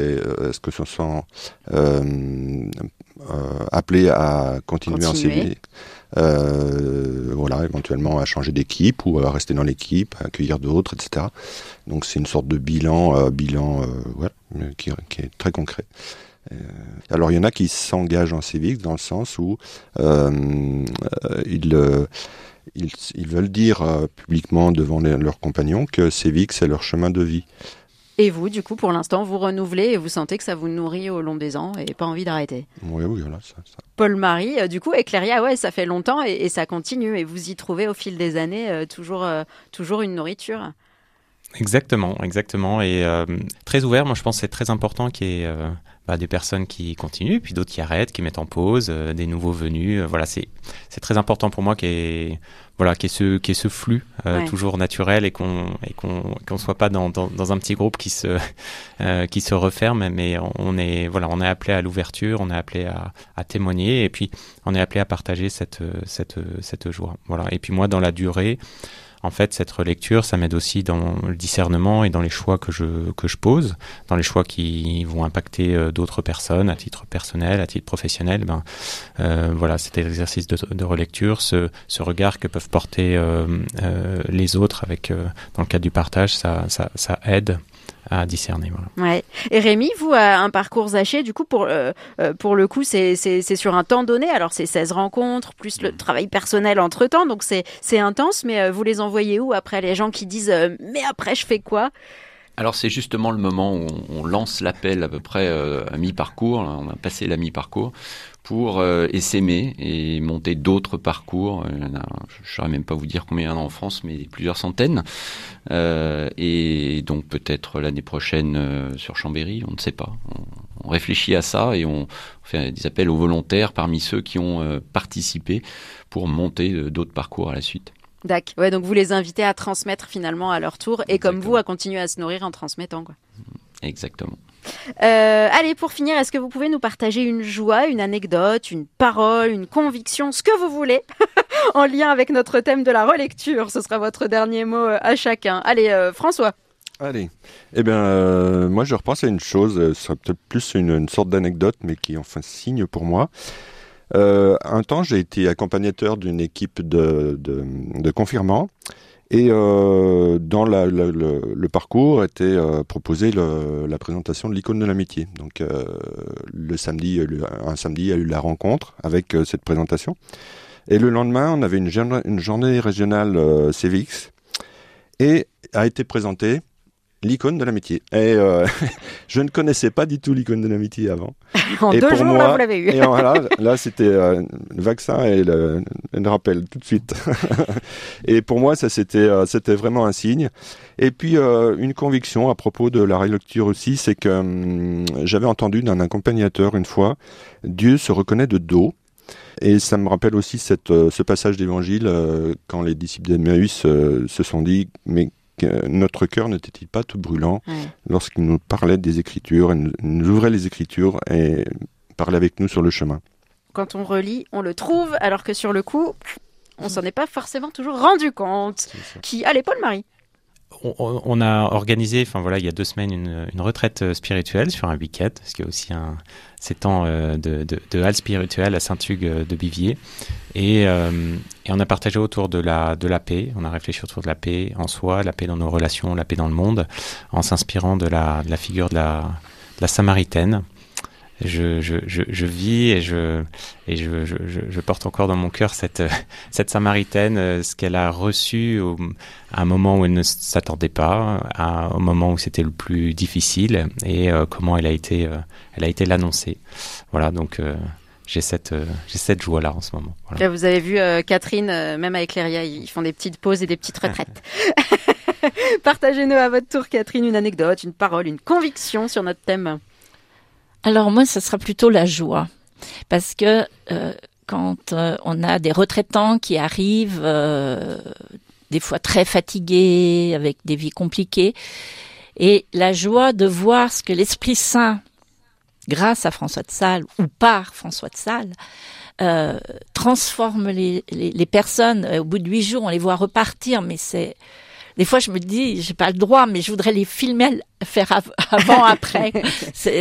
Est-ce que se sont appelés à continuer en civique, éventuellement à changer d'équipe ou à rester dans l'équipe, à accueillir d'autres, etc. Donc c'est une sorte de bilan qui est très concret. Alors il y en a qui s'engagent en civique dans le sens où ils veulent dire publiquement devant leurs compagnons que civique c'est leur chemin de vie. Et vous, du coup, pour l'instant, vous renouvelez et vous sentez que ça vous nourrit au long des ans et pas envie d'arrêter. Oui, voilà. Ça. Paul-Marie, du coup, Eclairia, ça fait longtemps et ça continue. Et vous y trouvez au fil des années toujours une nourriture. Exactement. Et très ouvert, moi je pense que c'est très important qu'il y ait des personnes qui continuent, puis d'autres qui arrêtent, qui mettent en pause, des nouveaux venus. C'est très important pour moi qu'il y ait ce flux toujours naturel et qu'on soit pas dans un petit groupe qui se referme, mais on est appelé à l'ouverture, on est appelé à témoigner et puis on est appelé à partager cette joie. Voilà. Et puis moi dans la durée, en fait, cette relecture, ça m'aide aussi dans le discernement et dans les choix que je pose, dans les choix qui vont impacter d'autres personnes à titre personnel, à titre professionnel. Cet exercice de relecture, ce regard que peuvent porter les autres dans le cadre du partage, ça aide à discerner. Voilà. Ouais. Et Rémi, vous, un parcours Zaché, du coup, pour le coup, c'est sur un temps donné. Alors, c'est 16 rencontres, plus le travail personnel entre-temps. Donc, c'est intense, mais vous les envoyez où après les gens qui disent « Mais après, je fais quoi ?» Alors, c'est justement le moment où on lance l'appel à peu près à mi-parcours. On a passé la mi-parcours pour essaimer et monter d'autres parcours. Je ne saurais même pas vous dire combien il y en a en France, mais plusieurs centaines. Et donc peut-être l'année prochaine sur Chambéry, on ne sait pas. On réfléchit à ça et on fait des appels aux volontaires parmi ceux qui ont participé pour monter d'autres parcours à la suite. D'accord. Ouais, donc vous les invitez à transmettre finalement à leur tour et Exactement. Comme vous à continuer à se nourrir en transmettant, quoi. Exactement. Allez, pour finir, est-ce que vous pouvez nous partager une joie, une anecdote, une parole, une conviction, ce que vous voulez, en lien avec notre thème de la relecture? Ce sera votre dernier mot à chacun. Allez, François. Allez. Moi je repense à une chose, ce serait peut-être plus une sorte d'anecdote, mais qui est enfin signe pour moi. Un temps, j'ai été accompagnateur d'une équipe de confirmants. Et dans le parcours était proposé la présentation de l'icône de l'amitié. Donc un samedi, il y a eu la rencontre avec cette présentation. Et le lendemain, on avait une journée régionale CVX et a été présentée l'icône de l'amitié. Et je ne connaissais pas du tout l'icône de l'amitié avant. En 2 jours, là, vous l'avez eu. Et là, c'était le vaccin et le rappel tout de suite. Et pour moi, ça c'était vraiment un signe. Et puis, une conviction à propos de la relecture aussi, c'est que j'avais entendu d'un accompagnateur une fois, Dieu se reconnaît de dos. Et ça me rappelle aussi ce passage d'évangile quand les disciples d'Emmaüs se sont dit, mais notre cœur n'était-il pas tout brûlant lorsqu'il nous parlait des Écritures, il nous ouvrait les Écritures et parlait avec nous sur le chemin. Quand on relit, on le trouve, alors que sur le coup, on s'en est pas forcément toujours rendu compte. Allez, Paul-Marie. On a organisé, il y a 2 semaines, une retraite spirituelle sur un week-end, parce qu'il y a aussi ces temps de halle spirituelle à Saint-Hugues de Biviers. Et on a partagé autour de la paix. On a réfléchi autour de la paix en soi, la paix dans nos relations, la paix dans le monde, en s'inspirant de la figure de la Samaritaine. Je vis et je porte encore dans mon cœur cette Samaritaine, ce qu'elle a reçu à un moment où elle ne s'attendait pas, au moment où c'était le plus difficile, et comment elle a été l'annoncer. Voilà, donc j'ai cette joie-là en ce moment. Voilà. Là, vous avez vu Catherine, même avec Eclairia, ils font des petites pauses et des petites retraites. Partagez-nous à votre tour, Catherine, une anecdote, une parole, une conviction sur notre thème. Alors moi, ce sera plutôt la joie, parce que quand on a des retraitants qui arrivent, des fois très fatigués, avec des vies compliquées, et la joie de voir ce que l'Esprit Saint, grâce à François de Sales ou par François de Sales, transforme les personnes. Au bout de 8 jours, on les voit repartir, mais c'est Des fois, je me dis, j'ai pas le droit, mais je voudrais les filmer, faire avant, après.